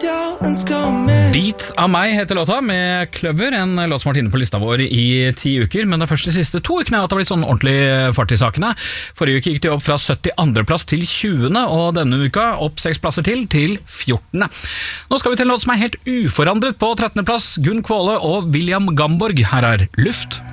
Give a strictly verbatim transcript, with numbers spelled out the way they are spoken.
Beat av meg heter låta med Kløver, en låt som har vært inne på lista vår i ti uker, men det er først de siste to ukene at det har blitt sånn ordentlig fart i sakene. Forrige uke gikk de opp fra syttiandre plass til tjuende, og denne uka opp seks plasser til til fjortende. Nå skal vi til en låt som er helt uforandret på trettende plass. Gunn Kvåle og William Gamborg. Her er Luft.